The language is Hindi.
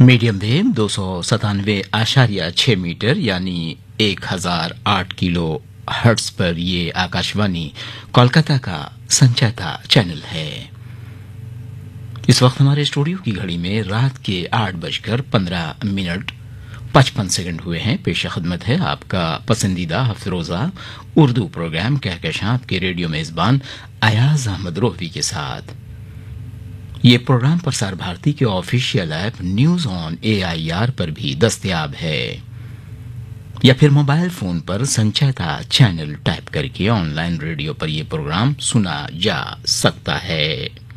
मीडियम वेव 297.6 मीटर यानी 1008 किलो हर्ट्ज पर ये आकाशवाणी कोलकाता का संचाता चैनल है। इस वक्त हमारे स्टूडियो की घड़ी में रात के 8:15 हुए हैं। पेश खिदमत है आपका पसंदीदा हफ्रोजा उर्दू प्रोग्राम कहकशां आपके रेडियो मेजबान अयाज अहमद रोहवी के साथ। ये प्रोग्राम प्रसार भारती के official app news on AIR पर भी दस्तयाब है या फिर मोबाइल फोन पर संचाता चैनल टाइप करके ऑनलाइन रेडियो पर यह प्रोग्राम सुना जा सकता है।